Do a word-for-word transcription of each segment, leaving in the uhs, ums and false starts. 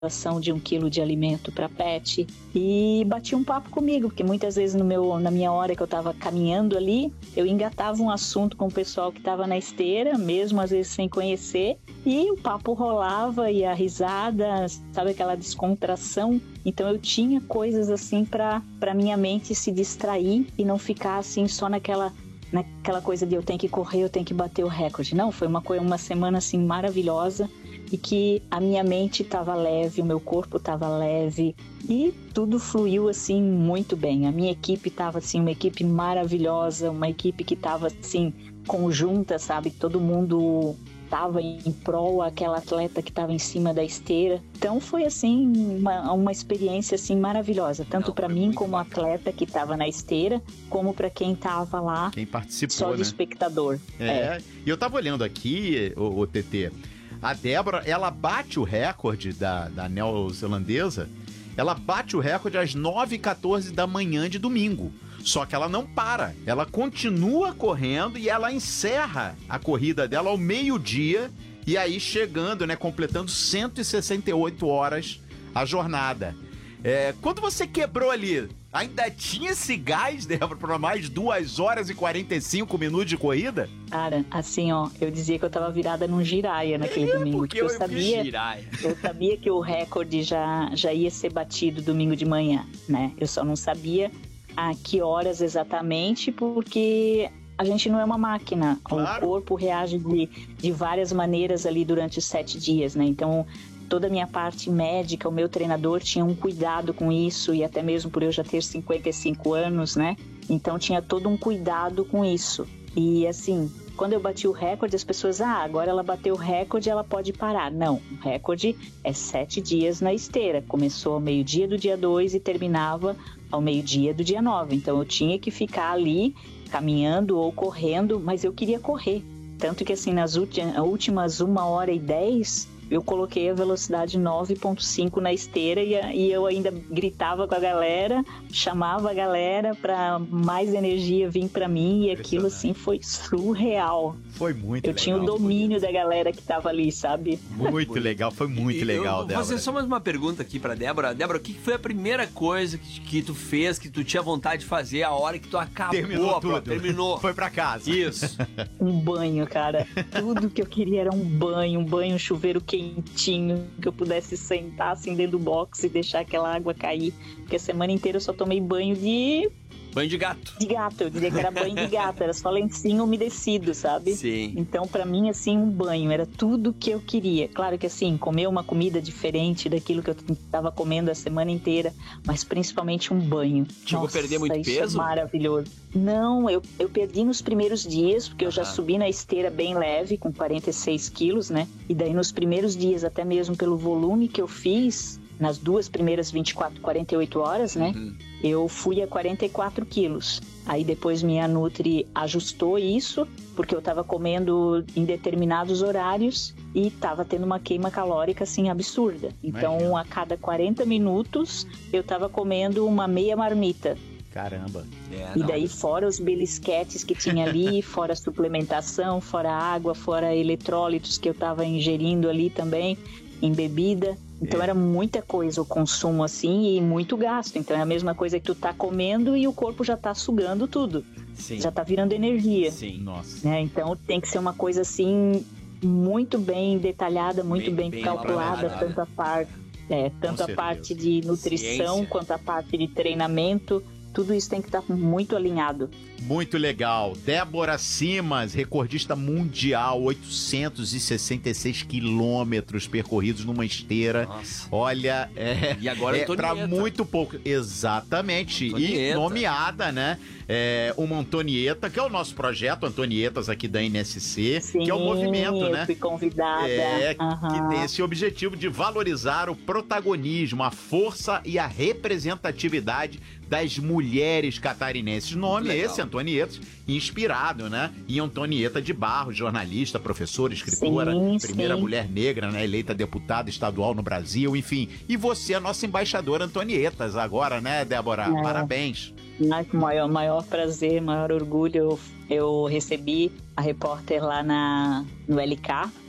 doação de um quilo de alimento para pet, e batia um papo comigo, porque muitas vezes no meu, na minha hora que eu estava caminhando ali, eu engatava um assunto com o pessoal que estava na esteira, mesmo às vezes sem conhecer, e o papo rolava e a risada, sabe, aquela descontração. Então eu tinha coisas assim para para minha mente se distrair e não ficar assim só naquela naquela coisa de eu tenho que correr, eu tenho que bater o recorde. Não, foi uma, uma semana assim maravilhosa, e que a minha mente estava leve, o meu corpo estava leve e tudo fluiu assim muito bem. A minha equipe estava assim, uma equipe maravilhosa, uma equipe que estava assim conjunta, sabe? Todo mundo estava em prol aquela atleta que estava em cima da esteira. Então foi assim uma, uma experiência assim maravilhosa, tanto para mim como bacana. Atleta que estava na esteira, como para quem estava lá, quem participou, só né? de espectador. É, é. E eu tava olhando aqui, o, o T T, a Débora, ela bate o recorde da, da neozelandesa, ela bate o recorde às nove e quatorze da manhã de domingo. Só que ela não para, ela continua correndo e ela encerra a corrida dela ao meio-dia, e aí chegando, né, completando cento e sessenta e oito horas a jornada. É, quando você quebrou ali, ainda tinha esse gás, Débora, para mais duas horas e quarenta e cinco minutos de corrida? Cara, assim, ó, eu dizia que eu tava virada num giraia naquele é, domingo. Porque eu, eu sabia, eu sabia que o recorde já, já ia ser batido domingo de manhã, né? Eu só não sabia a que horas exatamente, porque a gente não é uma máquina. Claro. O corpo reage de, de várias maneiras ali durante os sete dias, né? Então, toda a minha parte médica, o meu treinador tinha um cuidado com isso, e até mesmo por eu já ter cinquenta e cinco anos, né? Então, tinha todo um cuidado com isso. E, assim, quando eu bati o recorde, as pessoas, ah, agora ela bateu o recorde, ela pode parar. Não, o recorde é sete dias na esteira. Começou ao meio-dia do dia dois e terminava ao meio-dia do dia nove. Então eu tinha que ficar ali caminhando ou correndo, mas eu queria correr. Tanto que assim, nas últimas uma hora e dez, eu coloquei a velocidade nove ponto cinco na esteira, e, e eu ainda gritava com a galera, chamava a galera para mais energia vir para mim, e aquilo assim foi surreal. Foi muito eu legal. Eu tinha o domínio da galera que tava ali, sabe? Muito legal, foi muito e, legal, eu, Débora. Vou fazer só mais uma pergunta aqui pra Débora. Débora, o que foi a primeira coisa que, que tu fez, que tu tinha vontade de fazer a hora que tu acabou? Terminou tudo. Pra, terminou. Foi pra casa. Isso. Um banho, cara. Tudo que eu queria era um banho, um banho, um chuveiro quentinho, que eu pudesse sentar assim dentro do box e deixar aquela água cair. Porque a semana inteira eu só tomei banho de... Banho de gato. De gato, eu diria que era banho de gato, era só lencinho umedecido, sabe? Sim. Então, pra mim, assim, um banho era tudo que eu queria. Claro que, assim, comer uma comida diferente daquilo que eu tava comendo a semana inteira, mas principalmente um banho. Chegou Nossa, a perder muito isso peso? É maravilhoso. Não, eu, eu perdi nos primeiros dias, porque Aham. eu já subi na esteira bem leve, com quarenta e seis quilos, né? E daí, nos primeiros dias, até mesmo pelo volume que eu fiz, nas duas primeiras vinte e quatro, quarenta e oito horas, né? Uhum. Eu fui a quarenta e quatro quilos. Aí depois minha Nutri ajustou isso, porque eu tava comendo em determinados horários e tava tendo uma queima calórica, assim, absurda. Então, Imagina. a cada quarenta minutos, eu tava comendo uma meia marmita. Caramba. É, e daí, fora os belisquetes que tinha ali, fora a suplementação, fora a água, fora eletrólitos que eu tava ingerindo ali também, em bebida. Então é. era muita coisa o consumo assim, e muito gasto. Então é a mesma coisa que tu tá comendo e o corpo já tá sugando tudo. Sim. Já tá virando energia. Sim, nossa. Né? Então tem que ser uma coisa assim, muito bem detalhada, muito bem, bem, bem calculada, tanto a parte, é, tanto a parte de nutrição, Ciência. quanto a parte de treinamento. Tudo isso tem que estar muito alinhado. Muito legal. Débora Simas, recordista mundial, oitocentos e sessenta e seis quilômetros percorridos numa esteira. Nossa. Olha, é, e agora é pra muito pouco. Exatamente. Antonieta. E nomeada, né? É, uma Antonieta, que é o nosso projeto, Antonietas aqui da N S C, Sim, que é o movimento, eu né? fui convidada. É, uhum. que tem esse objetivo de valorizar o protagonismo, a força e a representatividade das mulheres catarinenses. Nome é esse, Antonietas, inspirado, né, em Antonieta de Barros, jornalista, professora, escritora, sim, primeira sim. mulher negra, né, eleita deputada estadual no Brasil, enfim. E você, a nossa embaixadora Antonietas agora, né, Débora? É. Parabéns. Com maior, maior prazer, maior orgulho, eu, eu recebi a repórter lá na, no L K,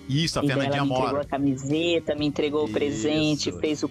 Isso, a E daí Fernandinha ela me entregou Mora. a camiseta, me entregou o presente, Isso. fez o